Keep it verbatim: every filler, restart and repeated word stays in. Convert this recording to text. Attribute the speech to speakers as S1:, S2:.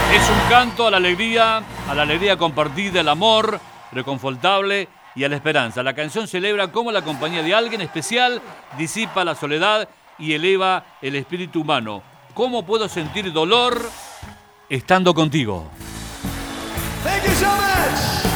S1: Es un canto a la alegría, a la alegría compartida, el amor reconfortable y a la esperanza. La canción celebra cómo la compañía de alguien especial disipa la soledad y eleva el espíritu humano. ¿Cómo puedo sentir dolor estando contigo?
S2: Thank you so much.